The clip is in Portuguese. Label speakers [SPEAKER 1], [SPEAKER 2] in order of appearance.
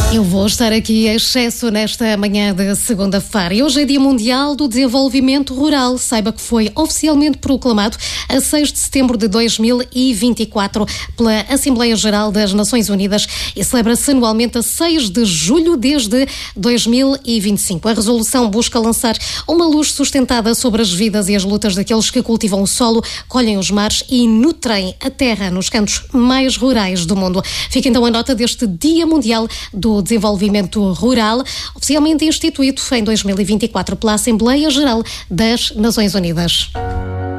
[SPEAKER 1] Eu vou estar aqui em excesso nesta manhã de segunda-feira. E hoje é Dia Mundial do Desenvolvimento Rural. Saiba que foi oficialmente proclamado a 6 de setembro de 2024 pela Assembleia Geral das Nações Unidas e celebra-se anualmente a 6 de julho desde 2025. A resolução busca lançar uma luz sustentada sobre as vidas e as lutas daqueles que cultivam o solo, colhem os mares e nutrem a terra nos cantos mais rurais do mundo. Fica então a nota deste Dia Mundial do Desenvolvimento Rural, oficialmente instituído em 2024 pela Assembleia Geral das Nações Unidas.